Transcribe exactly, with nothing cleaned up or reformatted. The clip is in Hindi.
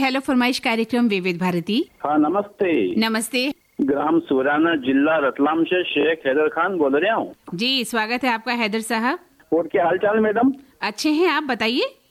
हेलो फरमाइश कार्यक्रम विविध भारती। हाँ नमस्ते। नमस्ते। ग्राम सुराना, जिला रतलाम से शेख हैदर खान बोल रहा हूँ। जी स्वागत है आपका हैदर साहब। और क्या हाल चाल मैडम? अच्छे हैं, आप बताइए।